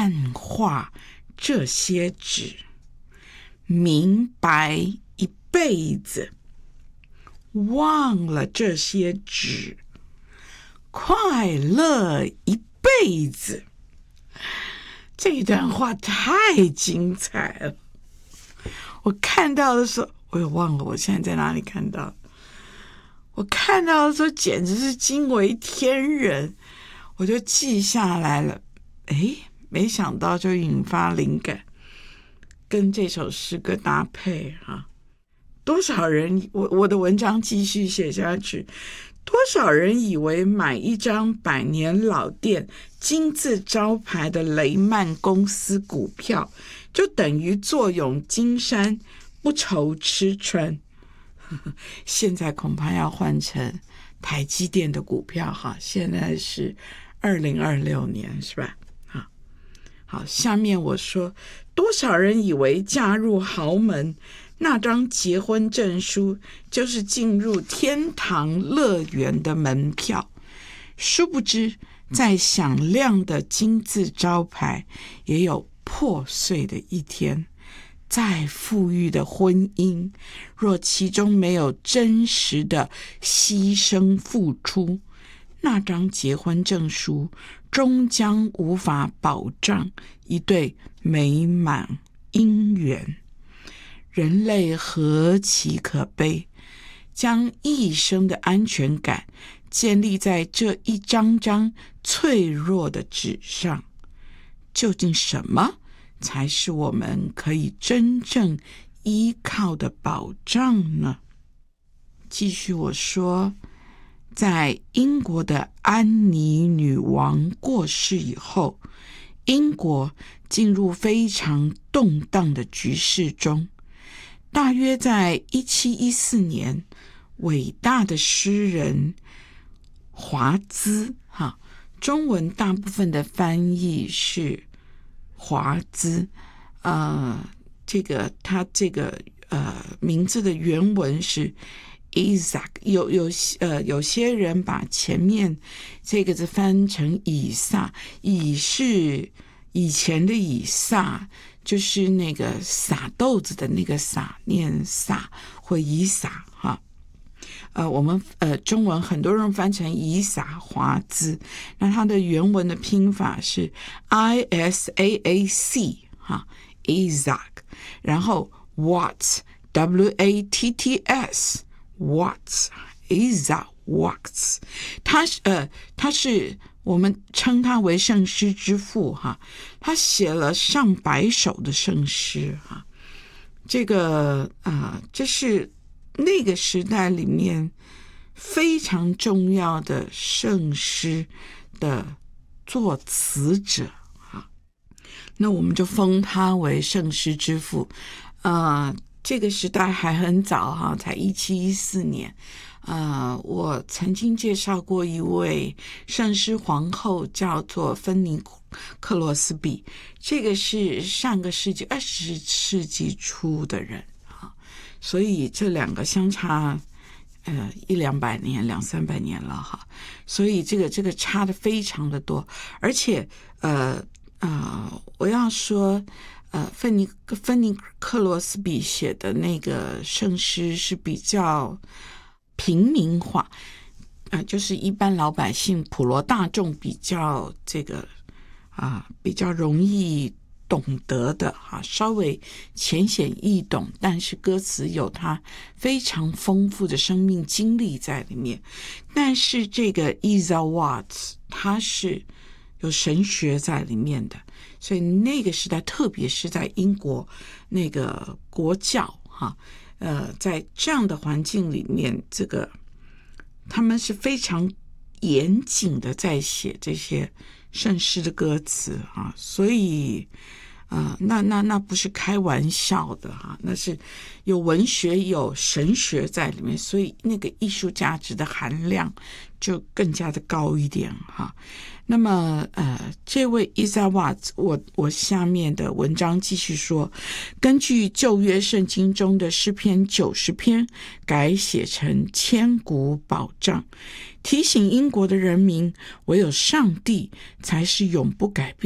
淡化这些纸，明白一辈子，忘了这些纸，快乐一辈子。这段话太精彩了，我看到的时候，我也忘了我现在在哪里看到，我看到的时候简直是惊为天人，我就记下来了。没想到就引发灵感，跟这首诗歌搭配啊！多少人，我的文章继续写下去，多少人以为买一张百年老店金字招牌的雷曼公司股票，就等于坐拥金山不愁吃穿。现在恐怕要换成台积电的股票哈，现在是2026年是吧？好，下面我说，多少人以为嫁入豪门，那张结婚证书就是进入天堂乐园的门票，殊不知再响亮的金字招牌也有破碎的一天，再富裕的婚姻，若其中没有真实的牺牲付出，那张结婚证书终将无法保障一对美满姻缘。人类何其可悲，将一生的安全感建立在这一张张脆弱的纸上。究竟什么才是我们可以真正依靠的保障呢？继续我说，在英国的安妮女王过世以后，英国进入非常动荡的局势中。大约在1714年，伟大的诗人华兹，中文大部分的翻译是华兹，他这个名字的原文是 Isaac， 有些人把前面这个字翻成以撒，以是以前的以撒，就是那个撒豆子的那个撒，念撒或以撒哈。我们中文很多人翻成以撒华兹，那它的原文的拼法是 Isaac 哈 Isaac， 然后 Watts Watts Watts Isaac Watts， 他是我们称他为圣诗之父哈，他写了上百首的圣诗哈。这是那个时代里面非常重要的圣诗的作词者哈。那我们就封他为圣诗之父。这个时代还很早哈，才1714年。我曾经介绍过一位圣诗皇后，叫做芬尼克罗斯比，这个是上个世纪20世纪初的人哈，所以这两个相差100-200年200-300年了哈，所以这个差的非常的多，而且我要说芬尼克罗斯比写的那个圣诗是比较平民化，就是一般老百姓普罗大众比较比较容易懂得的哈，稍微浅显易懂，但是歌词有它非常丰富的生命经历在里面。但是这个 Isaac Watts 他是有神学在里面的，所以那个时代，特别是在英国那个国教哈，在这样的环境里面，他们是非常严谨的在写这些圣诗的歌词啊，所以那不是开玩笑的哈，那是有文学有神学在里面，所以那个艺术价值的含量就更加的高一点哈。那么这位 Isaac Watts， 我下面的文章继续说，根据旧约圣经中的诗篇90篇改写成千古保障，提醒英国的人民，唯有上帝才是永不改变